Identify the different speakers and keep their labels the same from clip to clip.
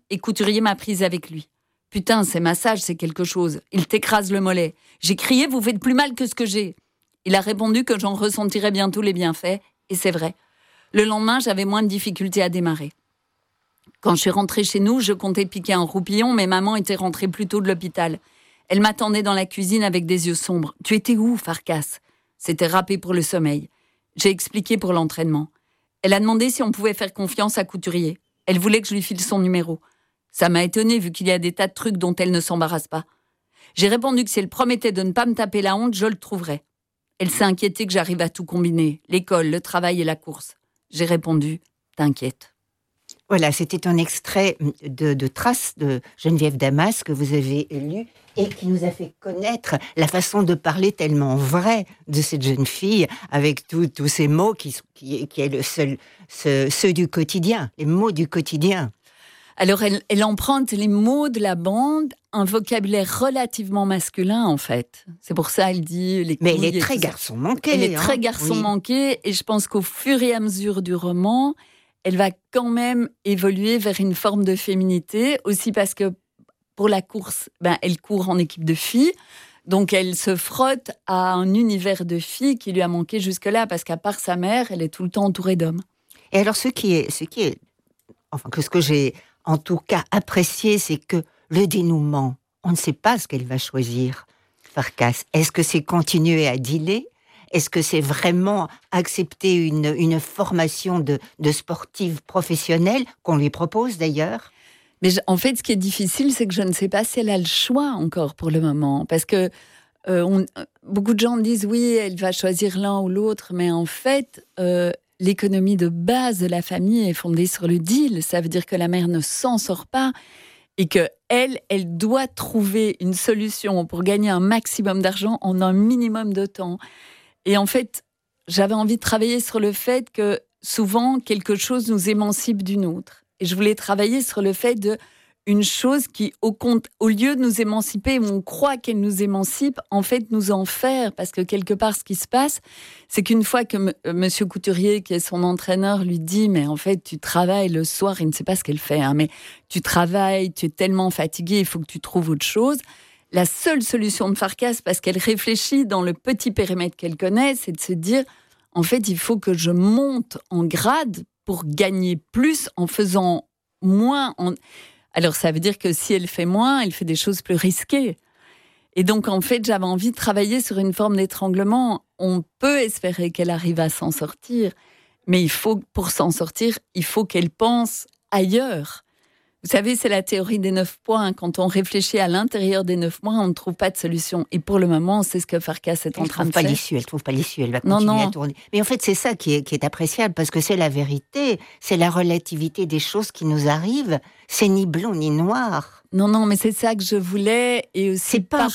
Speaker 1: et Couturier m'a prise avec lui. Putain, ces massages, c'est quelque chose. Il t'écrase le mollet. J'ai crié, vous faites plus mal que ce que j'ai. Il a répondu que j'en ressentirais bientôt les bienfaits, et c'est vrai. Le lendemain, j'avais moins de difficultés à démarrer. Quand je suis rentrée chez nous, je comptais piquer un roupillon, mais maman était rentrée plus tôt de l'hôpital. Elle m'attendait dans la cuisine avec des yeux sombres. « Tu étais où, Farkas ?» C'était râpé pour le sommeil. J'ai expliqué pour l'entraînement. Elle a demandé si on pouvait faire confiance à Couturier. Elle voulait que je lui file son numéro. Ça m'a étonnée vu qu'il y a des tas de trucs dont elle ne s'embarrasse pas. J'ai répondu que si elle promettait de ne pas me taper la honte, je le trouverais. Elle s'est inquiétée que j'arrive à tout combiner, l'école, le travail et la course. J'ai répondu « T'inquiète ».
Speaker 2: Voilà, c'était un extrait de Traces de Geneviève Damas que vous avez lu et qui nous a fait connaître la façon de parler tellement vraie de cette jeune fille avec tous ces mots qui est ceux du quotidien, les mots du quotidien.
Speaker 1: Alors, elle emprunte les mots de la bande, un vocabulaire relativement masculin, en fait. C'est pour ça qu'elle dit...
Speaker 2: Mais elle est très garçon manqué.
Speaker 1: Elle est très garçon manqué, et je pense qu'au fur et à mesure du roman, elle va quand même évoluer vers une forme de féminité, aussi parce que pour la course, elle court en équipe de filles, donc elle se frotte à un univers de filles qui lui a manqué jusque-là, parce qu'à part sa mère, elle est tout le temps entourée d'hommes.
Speaker 2: Et alors, ce que j'ai en tout cas apprécié, c'est que le dénouement, on ne sait pas ce qu'elle va choisir, Farkas. Est-ce que c'est continuer à dealer ? Est-ce que c'est vraiment accepter une formation de sportive professionnelle, qu'on lui propose d'ailleurs ?
Speaker 1: Mais en fait, ce qui est difficile, c'est que je ne sais pas si elle a le choix encore pour le moment. Parce que beaucoup de gens disent, oui, elle va choisir l'un ou l'autre, mais en fait... l'économie de base de la famille est fondée sur le deal. Ça veut dire que la mère ne s'en sort pas et qu'elle doit trouver une solution pour gagner un maximum d'argent en un minimum de temps. Et en fait, j'avais envie de travailler sur le fait que souvent, quelque chose nous émancipe d'une autre. Et je voulais travailler sur le fait d'une chose qui, au lieu de nous émanciper, où on croit qu'elle nous émancipe, en fait, nous enferme. Parce que quelque part, ce qui se passe, c'est qu'une fois que Monsieur Couturier, qui est son entraîneur, lui dit « Mais en fait, tu travailles le soir, il ne sait pas ce qu'elle fait, mais tu travailles, tu es tellement fatigué, il faut que tu trouves autre chose. » La seule solution de Farkas, parce qu'elle réfléchit dans le petit périmètre qu'elle connaît, c'est de se dire « En fait, il faut que je monte en grade pour gagner plus en faisant moins. » Alors, ça veut dire que si elle fait moins, elle fait des choses plus risquées. Et donc, en fait, j'avais envie de travailler sur une forme d'étranglement. On peut espérer qu'elle arrive à s'en sortir, mais pour s'en sortir, il faut qu'elle pense ailleurs. Vous savez, c'est la théorie des 9 points. Quand on réfléchit à l'intérieur des 9 points, on ne trouve pas de solution. Et pour le moment, c'est ce que Farkas est en train de faire.
Speaker 2: Elle trouve pas l'issue, elle va continuer à tourner. Mais en fait, c'est ça qui est appréciable, parce que c'est la vérité, c'est la relativité des choses qui nous arrivent. C'est ni blanc ni noir.
Speaker 1: Non, mais c'est ça que je voulais. Et aussi
Speaker 2: c'est pas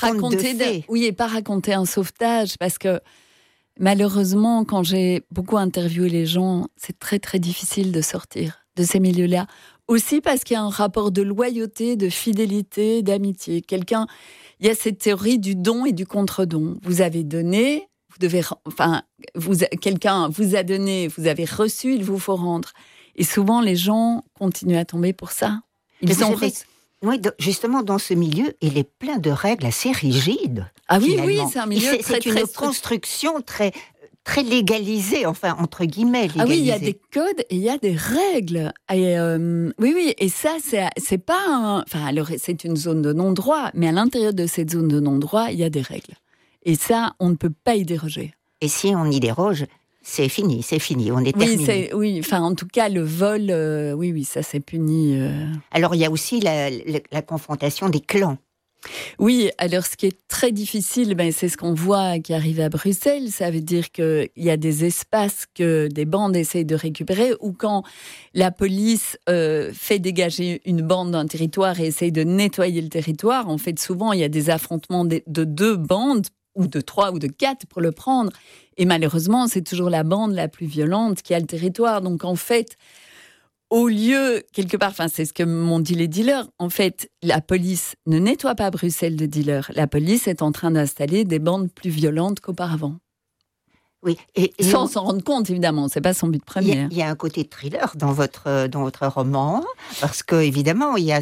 Speaker 1: pas raconter un sauvetage, parce que malheureusement, quand j'ai beaucoup interviewé les gens, c'est très, très difficile de sortir de ces milieux-là. Aussi parce qu'il y a un rapport de loyauté, de fidélité, d'amitié. Il y a cette théorie du don et du contre-don. Vous avez donné, quelqu'un vous a donné, vous avez reçu, il vous faut rendre. Et souvent, les gens continuent à tomber pour ça.
Speaker 2: Oui, justement, dans ce milieu, il est plein de règles assez rigides.
Speaker 1: Ah oui, c'est un milieu
Speaker 2: c'est une construction très légalisée, enfin, entre guillemets, légalisée.
Speaker 1: Ah oui, il y a des codes et il y a des règles. Et, oui, et ça, c'est pas alors, c'est une zone de non-droit, mais à l'intérieur de cette zone de non-droit, il y a des règles. Et ça, on ne peut pas y déroger.
Speaker 2: Et si on y déroge, c'est fini, on est terminé.
Speaker 1: En tout cas, le vol, ça c'est puni.
Speaker 2: Alors, il y a aussi la confrontation des clans.
Speaker 1: Oui, alors ce qui est très difficile, c'est ce qu'on voit qui arrive à Bruxelles. Ça veut dire qu'il y a des espaces que des bandes essayent de récupérer, ou quand la police fait dégager une bande d'un territoire et essaye de nettoyer le territoire, en fait, souvent, il y a des affrontements de 2 bandes, ou de 3 ou de 4 pour le prendre. Et malheureusement, c'est toujours la bande la plus violente qui a le territoire. Donc, en fait, au lieu, quelque part, c'est ce que m'ont dit les dealers, en fait, la police ne nettoie pas Bruxelles de dealers. La police est en train d'installer des bandes plus violentes qu'auparavant.
Speaker 2: Oui,
Speaker 1: sans s'en rendre compte, évidemment, c'est pas son but premier.
Speaker 2: Il y a un côté thriller dans votre roman, parce que évidemment, il y a